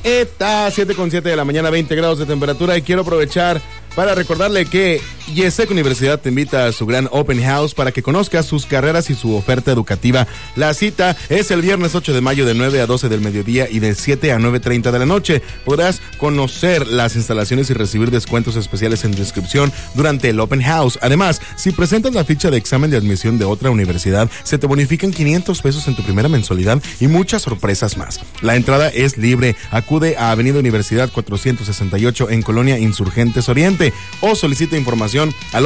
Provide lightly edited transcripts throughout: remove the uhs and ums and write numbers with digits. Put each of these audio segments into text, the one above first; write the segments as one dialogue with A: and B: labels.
A: 7:07 de la mañana, 20 grados de temperatura. Y quiero aprovechar para recordarle que Yesec Universidad te invita a su gran Open House para que conozcas sus carreras y su oferta educativa. La cita es el viernes 8 de mayo de 9 a 12 del mediodía y de 7 a 9:30 de la noche. Podrás conocer las instalaciones y recibir descuentos especiales en tu inscripción durante el Open House. Además, si presentas la ficha de examen de admisión de otra universidad, se te bonifican 500 pesos en tu primera mensualidad y muchas sorpresas más. La entrada es libre. Acude a Avenida Universidad 468 en Colonia Insurgentes Oriente o solicita información al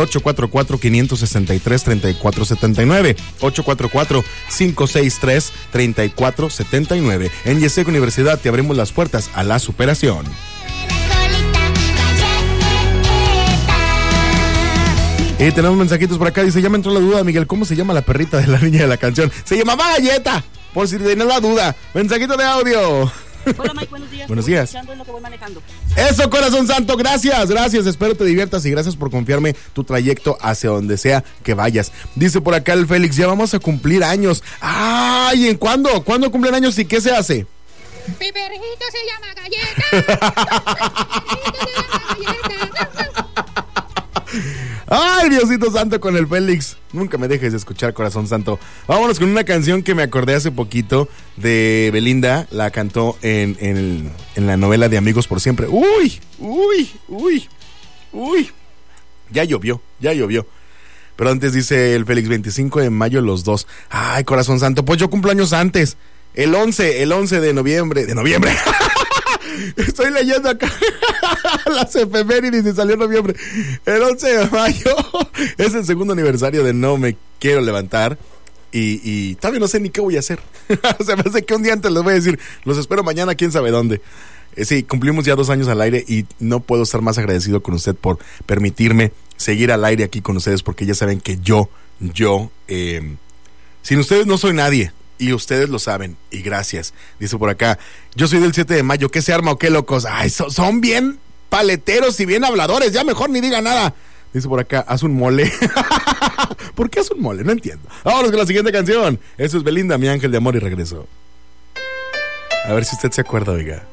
A: 844-563-3479, 844-563-3479. En Yesec Universidad te abrimos las puertas a la superación. Y tenemos mensajitos por acá, dice, ya me entró la duda, Miguel, ¿cómo se llama la perrita de la niña de la canción? Se llamaba Galleta, por si tenías la duda. Mensajito de audio.
B: Hola Mike, buenos días.
A: Buenos días.
B: En lo que voy manejando.
A: Eso, corazón santo, gracias, espero te diviertas y gracias por confiarme tu trayecto hacia donde sea que vayas. Dice por acá el Félix, ya vamos a cumplir años. ¡Ay! ¿En cuándo? ¿Cuándo cumplen años y qué se hace?
C: Mi perrito se llama Galleta.
A: Ay, Diosito santo con el Félix. Nunca me dejes de escuchar, corazón santo. Vámonos con una canción que me acordé hace poquito de Belinda. La cantó en la novela de Amigos por Siempre. Uy. Ya llovió. Pero antes dice el Félix, 25 de mayo los dos. Ay, corazón santo, pues yo cumplo años antes. El 11 de noviembre. Estoy leyendo acá las efemérides y salió en noviembre. El 11 de mayo es el segundo aniversario de No Me Quiero Levantar. Y todavía no sé ni qué voy a hacer. Se me hace que un día antes les voy a decir, los espero mañana, quién sabe dónde. Sí, cumplimos ya 2 años al aire y no puedo estar más agradecido con usted por permitirme seguir al aire aquí con ustedes, porque ya saben que yo, sin ustedes no soy nadie. Y ustedes lo saben, y gracias. Dice por acá, yo soy del 7 de mayo, ¿qué se arma o qué locos? Ay, son bien paleteros y bien habladores, ya mejor ni diga nada. Dice por acá, haz un mole. ¿Por qué haz un mole? No entiendo. Vámonos con la siguiente canción. Eso es Belinda, Mi Ángel de Amor, y regreso. A ver si usted se acuerda, oiga.